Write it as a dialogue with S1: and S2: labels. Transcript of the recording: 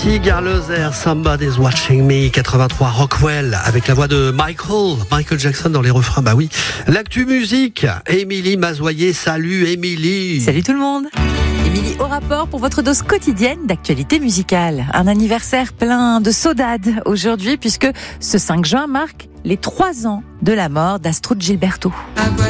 S1: Garloser, Somebody's Watching Me, 83 Rockwell, avec la voix de Michael Jackson dans les refrains, bah oui. L'actu musique, Émilie Mazoyer, salut Émilie.
S2: Salut tout le monde. Émilie au rapport pour votre dose quotidienne d'actualité musicale. Un anniversaire plein de saudade aujourd'hui puisque ce 5 juin marque les 3 ans de la mort d'Astrud Gilberto.